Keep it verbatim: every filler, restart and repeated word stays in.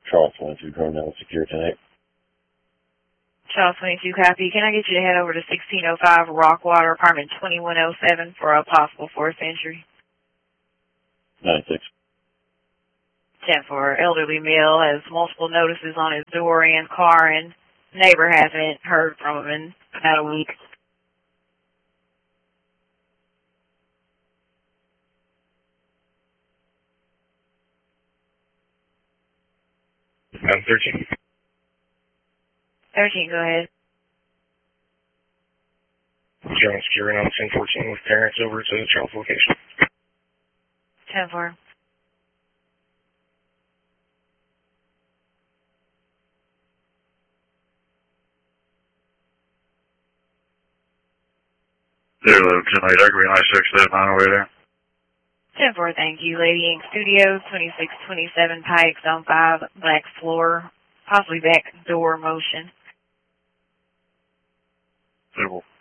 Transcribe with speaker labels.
Speaker 1: Charles twenty-two, Coronel, secure tonight.
Speaker 2: Charles twenty-two, copy. Can I get you to head over to sixteen oh five Rockwater, apartment twenty-one oh seven for a possible forced entry?
Speaker 1: nine six.
Speaker 2: ten four, elderly male has multiple notices on his door and car, and neighbor hasn't heard from him in about a week.
Speaker 3: Um, thirteen.
Speaker 2: thirteen, go ahead.
Speaker 3: Jones securing on ten fourteen with parents over to the Charles location.
Speaker 2: ten four.
Speaker 4: Zero eleven ten eight, I green light six seven nine over there.
Speaker 2: ten four, thank you. Lady Ink Studios, twenty-six twenty-seven Pike, Zone five, black floor, possibly back door motion.
Speaker 4: Zero.